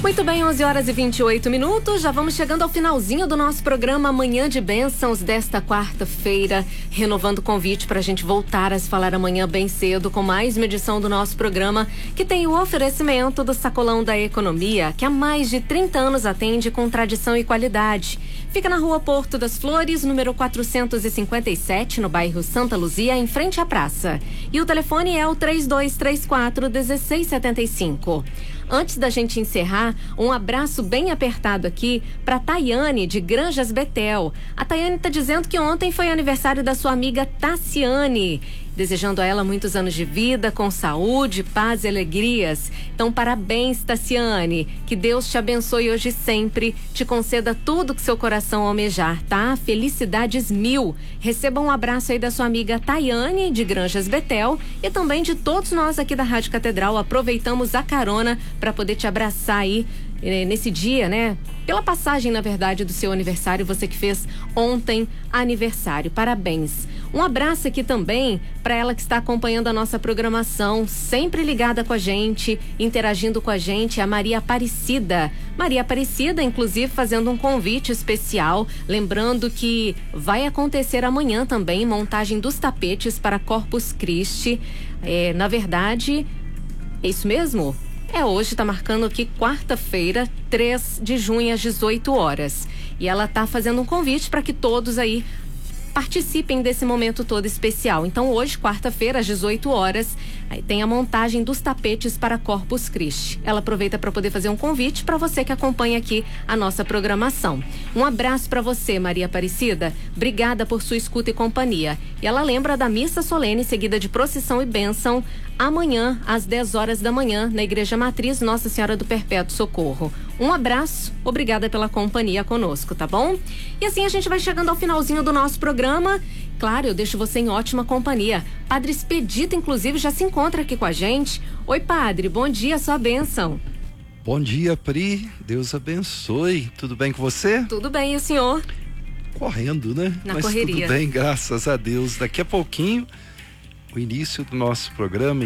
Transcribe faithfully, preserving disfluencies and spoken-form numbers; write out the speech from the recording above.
Muito bem, onze horas e vinte e oito minutos, já vamos chegando ao finalzinho do nosso programa Manhã de Bênçãos desta quarta-feira, renovando o convite para a gente voltar a se falar amanhã bem cedo com mais uma edição do nosso programa, que tem o oferecimento do Sacolão da Economia, que há mais de trinta anos atende com tradição e qualidade. Fica na rua Porto das Flores, número quatrocentos e cinquenta e sete, no bairro Santa Luzia, em frente à praça. E o telefone é o três dois três quatro, um seis sete cinco. Antes da gente encerrar, um abraço bem apertado aqui para Tayane, de Granjas Betel. A Tayane está dizendo que ontem foi aniversário da sua amiga Tassiane, desejando a ela muitos anos de vida, com saúde, paz e alegrias. Então, parabéns, Tassiane. Que Deus te abençoe hoje e sempre, te conceda tudo que seu coração almejar, tá? Felicidades mil. Receba um abraço aí da sua amiga Tayane, de Granjas Betel, e também de todos nós aqui da Rádio Catedral. Aproveitamos a carona para poder te abraçar aí nesse dia, né? Pela passagem, na verdade, do seu aniversário, você que fez ontem aniversário. Parabéns. Um abraço aqui também para ela que está acompanhando a nossa programação, sempre ligada com a gente, interagindo com a gente, a Maria Aparecida. Maria Aparecida, inclusive, fazendo um convite especial, lembrando que vai acontecer amanhã também montagem dos tapetes para Corpus Christi. É, na verdade, é isso mesmo? É hoje, tá marcando aqui quarta-feira, três de junho, às dezoito horas. E ela tá fazendo um convite para que todos aí participem desse momento todo especial. Então hoje, quarta-feira, às dezoito horas, aí tem a montagem dos tapetes para Corpus Christi. Ela aproveita para poder fazer um convite para você que acompanha aqui a nossa programação. Um abraço para você, Maria Aparecida. Obrigada por sua escuta e companhia. E ela lembra da missa solene seguida de procissão e bênção amanhã, às dez horas da manhã, na Igreja Matriz Nossa Senhora do Perpétuo Socorro. Um abraço, obrigada pela companhia conosco, tá bom? E assim a gente vai chegando ao finalzinho do nosso programa. Claro, eu deixo você em ótima companhia. Padre Expedito, inclusive, já se encontra aqui com a gente. Oi, padre, bom dia, sua bênção. Bom dia, Pri, Deus abençoe. Tudo bem com você? Tudo bem, e o senhor? Correndo, né? Na Mas correria. Tudo bem, graças a Deus. Daqui a pouquinho, o início do nosso programa.